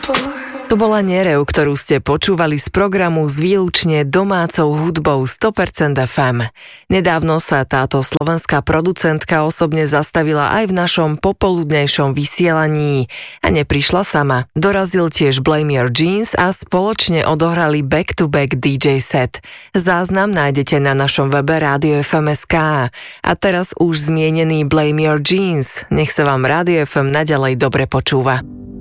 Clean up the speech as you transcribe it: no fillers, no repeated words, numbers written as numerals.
To bola Nerev, ktorú ste počúvali z programu s výlučne domácou hudbou 100% FM. Nedávno sa táto slovenská producentka osobne zastavila aj v našom popoludnejšom vysielaní a neprišla sama. Dorazil tiež Blame Your Jeans a spoločne odohrali back-to-back DJ set. Záznam nájdete na našom webe Radio FM.sk. A teraz už zmienený Blame Your Jeans. Nech sa vám Radio FM naďalej dobre počúva.